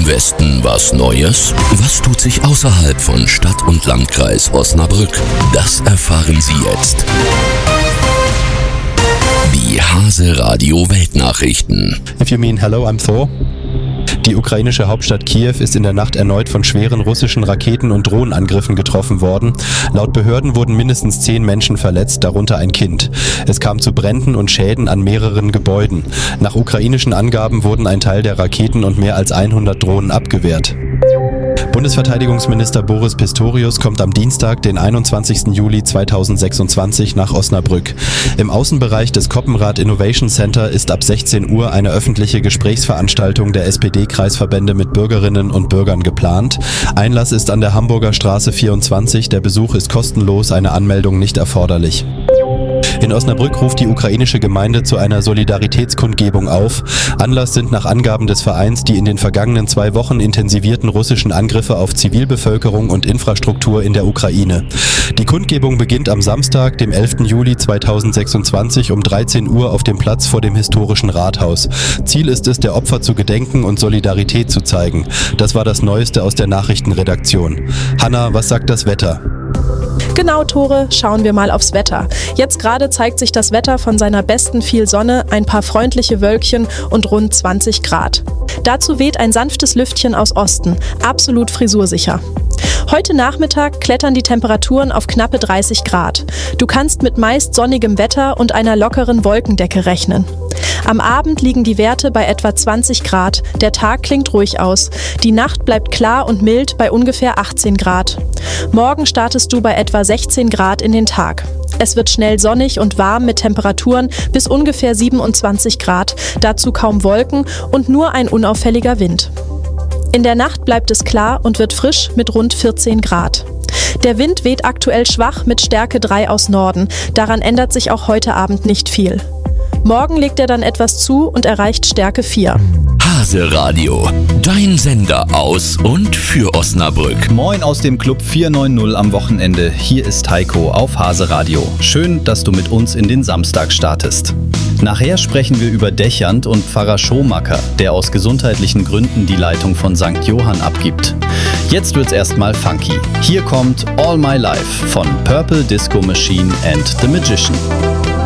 Im Westen was Neues? Was tut sich außerhalb von Stadt und Landkreis Osnabrück? Das erfahren Sie jetzt. Die Hase Radio Weltnachrichten. If you mean hello, I'm Thor. Die ukrainische Hauptstadt Kiew ist in der Nacht erneut von schweren russischen Raketen- und Drohnenangriffen getroffen worden. Laut Behörden wurden mindestens 10 Menschen verletzt, darunter ein Kind. Es kam zu Bränden und Schäden an mehreren Gebäuden. Nach ukrainischen Angaben wurden ein Teil der Raketen und mehr als 100 Drohnen abgewehrt. Bundesverteidigungsminister Boris Pistorius kommt am Dienstag, den 21. Juli 2026 nach Osnabrück. Im Außenbereich des Koppenrad Innovation Center ist ab 16 Uhr eine öffentliche Gesprächsveranstaltung der SPD-Kreisverbände mit Bürgerinnen und Bürgern geplant. Einlass ist an der Hamburger Straße 24, der Besuch ist kostenlos, eine Anmeldung nicht erforderlich. In Osnabrück ruft die ukrainische Gemeinde zu einer Solidaritätskundgebung auf. Anlass sind nach Angaben des Vereins die in den vergangenen 2 Wochen intensivierten russischen Angriffe auf Zivilbevölkerung und Infrastruktur in der Ukraine. Die Kundgebung beginnt am Samstag, dem 11. Juli 2026 um 13 Uhr auf dem Platz vor dem historischen Rathaus. Ziel ist es, der Opfer zu gedenken und Solidarität zu zeigen. Das war das Neueste aus der Nachrichtenredaktion. Hanna, was sagt das Wetter? Genau, Tore, schauen wir mal aufs Wetter. Jetzt gerade zeigt sich das Wetter von seiner besten, viel Sonne, ein paar freundliche Wölkchen und rund 20 Grad. Dazu weht ein sanftes Lüftchen aus Osten, absolut frisursicher. Heute Nachmittag klettern die Temperaturen auf knappe 30 Grad. Du kannst mit meist sonnigem Wetter und einer lockeren Wolkendecke rechnen. Am Abend liegen die Werte bei etwa 20 Grad. Der Tag klingt ruhig aus. Die Nacht bleibt klar und mild bei ungefähr 18 Grad. Morgen startest du bei etwa 16 Grad in den Tag. Es wird schnell sonnig und warm mit Temperaturen bis ungefähr 27 Grad, dazu kaum Wolken und nur ein unauffälliger Wind. In der Nacht bleibt es klar und wird frisch mit rund 14 Grad. Der Wind weht aktuell schwach mit Stärke 3 aus Norden. Daran ändert sich auch heute Abend nicht viel. Morgen legt er dann etwas zu und erreicht Stärke 4. Hase Radio, dein Sender aus und für Osnabrück. Moin aus dem Club 490 am Wochenende. Hier ist Heiko auf Hase Radio. Schön, dass du mit uns in den Samstag startest. Nachher sprechen wir über Dechant und Pfarrer Schomacker, der aus gesundheitlichen Gründen die Leitung von St. Johann abgibt. Jetzt wird's erstmal funky. Hier kommt All My Life von Purple Disco Machine and The Magician.